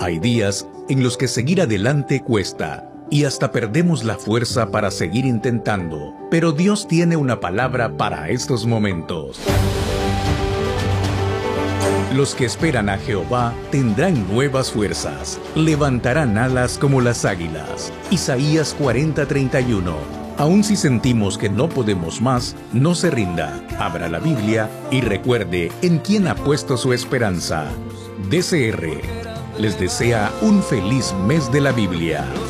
Hay días en los que seguir adelante cuesta y hasta perdemos la fuerza para seguir intentando, pero Dios tiene una palabra para estos momentos. Los que esperan a Jehová tendrán nuevas fuerzas, levantarán alas como las águilas. Isaías 40:31. Aun si sentimos que no podemos más, no se rinda, abra la Biblia y recuerde en quién ha puesto su esperanza. DCR les desea un feliz mes de la Biblia.